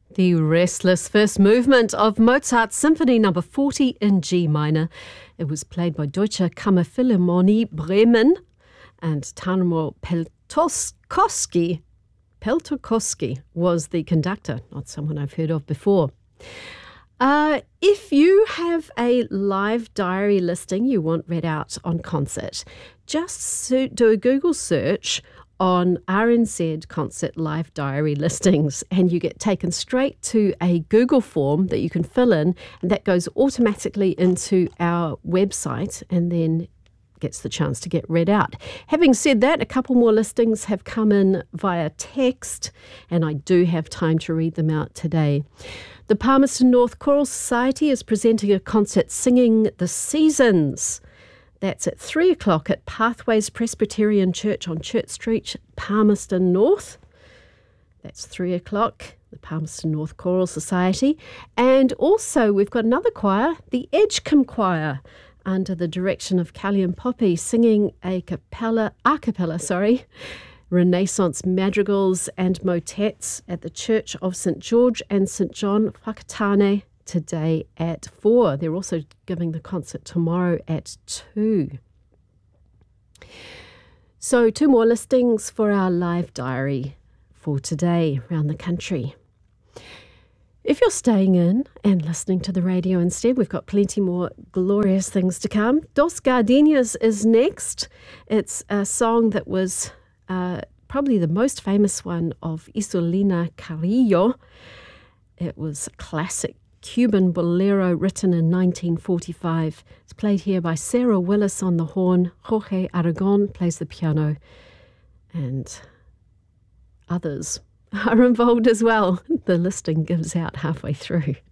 The restless first movement of Mozart's Symphony No. 40 in G minor. It was played by Deutsche Kammerphilharmonie Bremen, and Tarmo Peltokoski was the conductor, not someone I've heard of before. If you have a live diary listing you want read out on concert, just do a Google search on RNZ concert live diary listings, and you get taken straight to a Google form that you can fill in, and that goes automatically into our website and then gets the chance to get read out. Having said that, a couple more listings have come in via text, and I do have time to read them out today. The Palmerston North Choral Society is presenting a concert singing The Seasons. That's at 3 o'clock at Pathways Presbyterian Church on Church Street, Palmerston North. That's 3 o'clock, the Palmerston North Choral Society. And also we've got another choir, the Edgecombe Choir, under the direction of Callie and Poppy, singing a cappella, Renaissance madrigals and motets at the Church of St George and St John Whakatane today at 4. They're also giving the concert tomorrow at 2. So 2 more listings for our live diary for today around the country. If you're staying in and listening to the radio instead, we've got plenty more glorious things to come. Dos Gardenias is next. It's a song that was probably the most famous one of Isolina Carrillo. It was a classic Cuban bolero written in 1945. It's played here by Sarah Willis on the horn. Jorge Aragon plays the piano, and others are involved as well. The listing gives out halfway through.